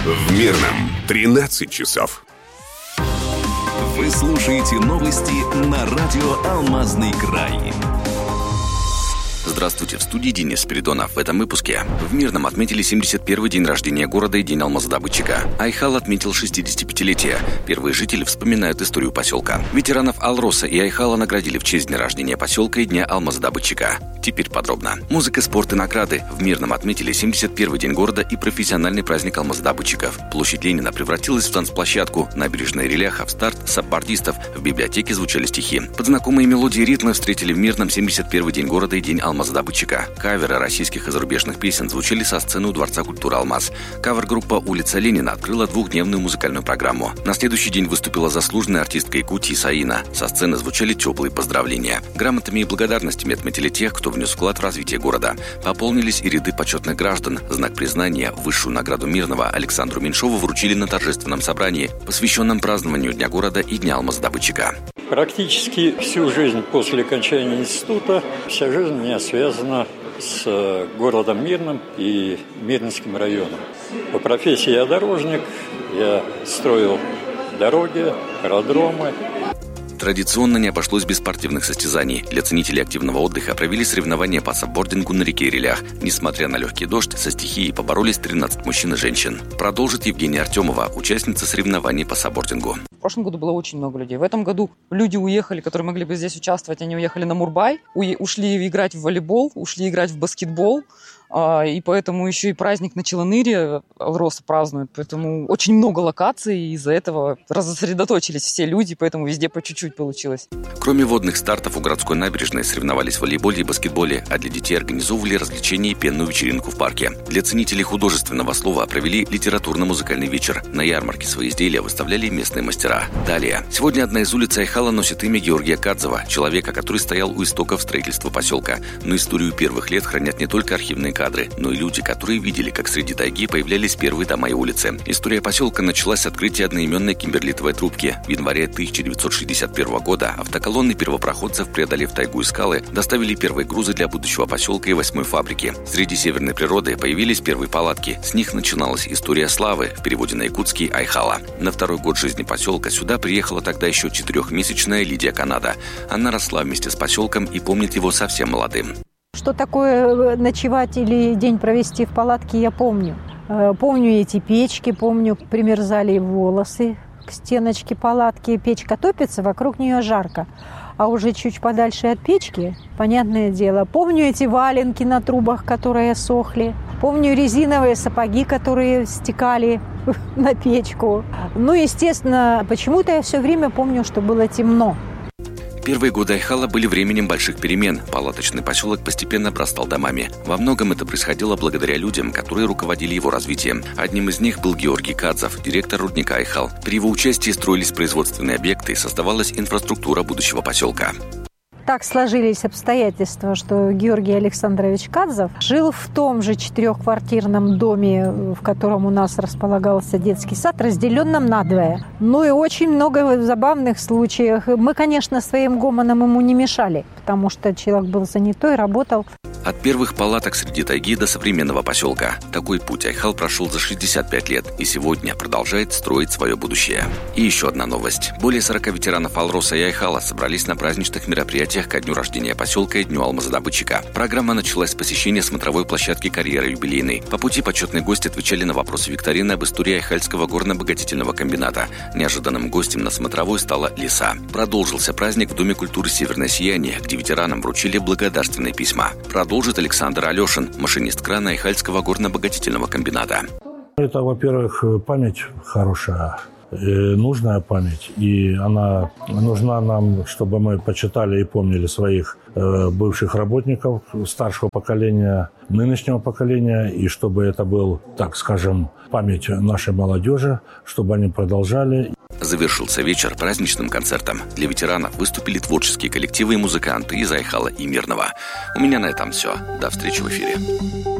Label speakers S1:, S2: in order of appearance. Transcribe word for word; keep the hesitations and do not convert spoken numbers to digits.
S1: В Мирном тринадцать часов.
S2: Вы слушаете новости на радио «Алмазный край».
S3: Здравствуйте, в студии Денис Спиридонов. В этом выпуске. В Мирном отметили семьдесят первый день рождения города и день алмазодобытчика. Айхал отметил шестидесятипятилетие. Первые жители вспоминают историю поселка. Ветеранов Алроса и Айхала наградили в честь дня рождения поселка и дня алмазодобытчика. Теперь подробно. Музыка, спорт и награды. В Мирном отметили семьдесят первый день города и профессиональный праздник алмазодобытчиков. Площадь Ленина превратилась в танцплощадку. Набережная Реляха в старт сапбордистов. В библиотеке звучали стихи. Под знакомые мелодии и ритмы встретили в Мирном семьдесят первый день города и день алмазодобытчика. Каверы российских и зарубежных песен звучали со сцены у Дворца культуры «Алмаз». Кавер-группа «Улица Ленина» открыла двухдневную музыкальную программу. На следующий день выступила заслуженная артистка Якутии Саина. Со сцены звучали теплые поздравления. Грамотами и благодарностями отметили тех, кто внес вклад в развитие города. Пополнились и ряды почетных граждан. Знак признания, высшую награду Мирного, Александру Меньшову вручили на торжественном собрании, посвященном празднованию Дня города и Дня алмазодобытчика.
S4: Практически всю жизнь после окончания института, вся жизнь у меня связана с городом Мирным и Мирнинским районом. По профессии я дорожник, я строил дороги, аэродромы.
S3: Традиционно не обошлось без спортивных состязаний. Для ценителей активного отдыха провели соревнования по сапбордингу на реке Релях. Несмотря на легкий дождь, со стихией поборолись тринадцать мужчин и женщин. Продолжит Евгения Артемова, участница соревнований по сапбордингу.
S5: В прошлом году было очень много людей. В этом году люди уехали, которые могли бы здесь участвовать, они уехали на Мурбай, ушли играть в волейбол, ушли играть в баскетбол. И поэтому еще и праздник на Челаныре Алроса празднуют. Поэтому очень много локаций, и из-за этого рассредоточились все люди, поэтому везде по чуть-чуть получилось.
S3: Кроме водных стартов, у городской набережной соревновались в волейболе и баскетболе, а для детей организовывали развлечения и пенную вечеринку в парке. Для ценителей художественного слова провели литературно-музыкальный вечер. На ярмарке свои изделия выставляли местные мастера. Далее. Сегодня одна из улиц Айхала носит имя Георгия Кадзова, человека, который стоял у истоков строительства поселка. Но историю первых лет хранят не только архивные кадры, но и люди, которые видели, как среди тайги появлялись первые дома и улицы. История поселка началась с открытия одноименной кимберлитовой трубки. В январе тысяча девятьсот шестьдесят первого года автоколонны первопроходцев, преодолев тайгу и скалы, доставили первые грузы для будущего поселка и восьмой фабрики. Среди северной природы появились первые палатки. С них начиналась история славы, в переводе на якутский Айхала. На второй год жизни поселка сюда приехала тогда еще четырехмесячная Лидия Канада. Она росла вместе с поселком и помнит его совсем молодым.
S6: Что такое ночевать или день провести в палатке, я помню. Помню эти печки, помню, примерзали волосы к стеночке палатки. Печка топится, вокруг нее жарко. А уже чуть подальше от печки, понятное дело, помню эти валенки на трубах, которые сохли. Помню резиновые сапоги, которые стекали на печку. Ну, естественно, почему-то я все время помню, что было темно.
S3: Первые годы Айхала были временем больших перемен. Палаточный поселок постепенно обрастал домами. Во многом это происходило благодаря людям, которые руководили его развитием. Одним из них был Георгий Кадзов, директор рудника Айхал. При его участии строились производственные объекты и создавалась инфраструктура будущего поселка.
S6: Так сложились обстоятельства, что Георгий Александрович Кадзов жил в том же четырехквартирном доме, в котором у нас располагался детский сад, разделенном надвое. Ну и очень много забавных случаев. Мы, конечно, своим гомоном ему не мешали, потому что человек был занятой, работал.
S3: От первых палаток среди тайги до современного поселка. Такой путь Айхал прошел за шестьдесят пять лет и сегодня продолжает строить свое будущее. И еще одна новость. Более сорока ветеранов Алроса и Айхала собрались на праздничных мероприятиях ко дню рождения поселка и дню алмазодобытчика. Программа началась с посещения смотровой площадки карьеры юбилейной. По пути почетные гости отвечали на вопросы викторины об истории Айхальского горно-обогатительного комбината. Неожиданным гостем на смотровой стала лиса. Продолжился праздник в Доме культуры «Северное сияние», где ветеранам вручили благодарственные письма. Продолжился Александр Алешин, машинист крана Айхальского горно-обогатительного комбината.
S7: Это, во-первых, память хорошая, нужная память, и она нужна нам, чтобы мы почитали и помнили своих бывших работников старшего поколения, нынешнего поколения, и чтобы это был, так скажем, память нашей молодежи, чтобы они продолжали.
S3: Завершился вечер праздничным концертом. Для ветеранов выступили творческие коллективы и музыканты из Айхала и Мирного. У меня на этом все. До встречи в эфире.